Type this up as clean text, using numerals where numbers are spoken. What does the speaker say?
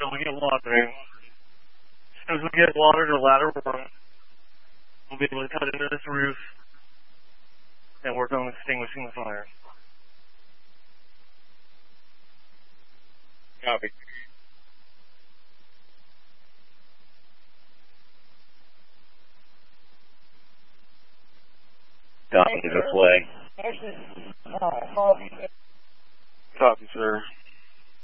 until we get watering. As we get water to ladder one, we'll be able to cut into this roof and work on extinguishing the fire. Copy. Copy this way. Copy, sir.